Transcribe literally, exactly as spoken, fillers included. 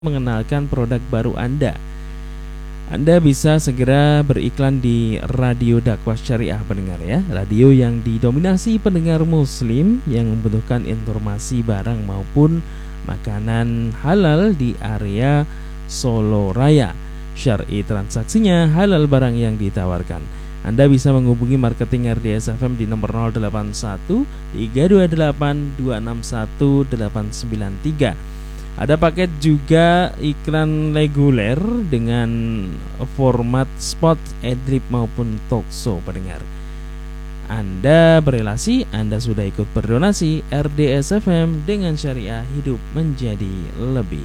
mengenalkan produk baru Anda. Anda bisa segera beriklan di Radio Dakwah Syariah pendengar ya. Radio yang didominasi pendengar muslim yang membutuhkan informasi barang maupun makanan halal di area Solo Raya. Syar'i transaksinya, halal barang yang ditawarkan. Anda bisa menghubungi marketing R D S F M di nomor nol delapan satu tiga dua delapan dua enam satu delapan sembilan tiga. Ada paket juga iklan reguler dengan format spot, adlib maupun talkshow pendengar. Anda berelasi, Anda sudah ikut berdonasi. R D S F M dengan syariah hidup menjadi lebih